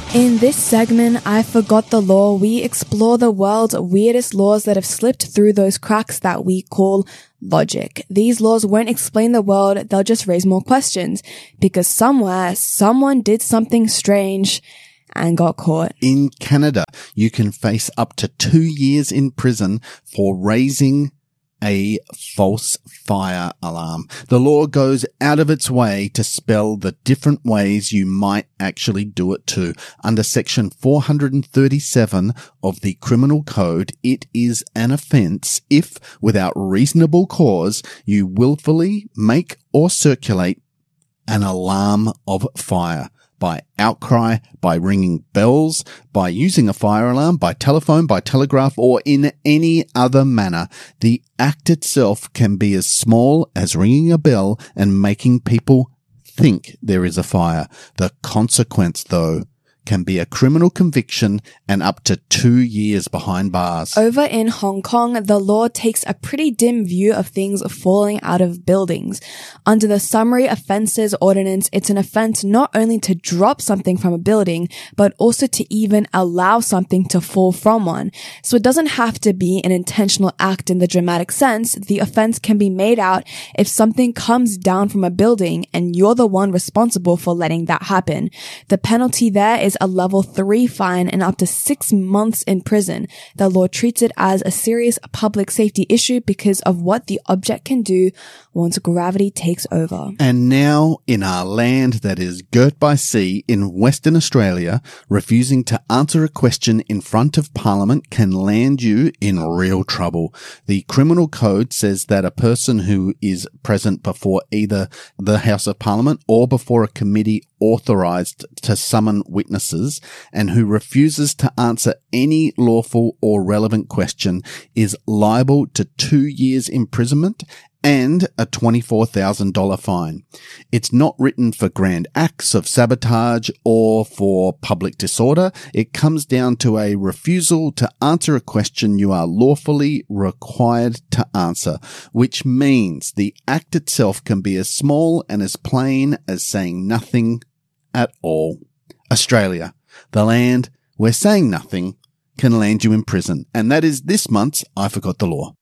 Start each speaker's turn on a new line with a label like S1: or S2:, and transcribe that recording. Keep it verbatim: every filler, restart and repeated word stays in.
S1: In this segment, I Forgot the Law, we explore the world's weirdest laws that have slipped through those cracks that we call logic. These laws won't explain the world, they'll just raise more questions. Because somewhere, someone did something strange and got caught.
S2: In Canada, you can face up to two years in prison for raising a false fire alarm. The law goes out of its way to spell the different ways you might actually do it too. Under section four thirty-seven of the Criminal Code, it is an offence if, without reasonable cause, you willfully make or circulate an alarm of fire. By outcry, by ringing bells, by using a fire alarm, by telephone, by telegraph, or in any other manner. The act itself can be as small as ringing a bell and making people think there is a fire. The consequence, though, can be a criminal conviction and up to two years behind bars.
S1: Over in Hong Kong, the law takes a pretty dim view of things falling out of buildings. Under the Summary Offences Ordinance, it's an offence not only to drop something from a building, but also to even allow something to fall from one. So it doesn't have to be an intentional act in the dramatic sense. The offence can be made out if something comes down from a building and you're the one responsible for letting that happen. The penalty there is a level three fine and up to six months in prison. The law treats it as a serious public safety issue because of what the object can do once gravity takes over.
S2: And now, in our land that is girt by sea in Western Australia, refusing to answer a question in front of Parliament can land you in real trouble. The Criminal Code says that a person who is present before either the House of Parliament or before a committee authorised to summon witnesses and who refuses to answer any lawful or relevant question is liable to two years imprisonment and a twenty-four thousand dollars fine. It's not written for grand acts of sabotage or for public disorder. It comes down to a refusal to answer a question you are lawfully required to answer, which means the act itself can be as small and as plain as saying nothing at all. Australia, the land where saying nothing can land you in prison. And that is this month's I Forgot the Law.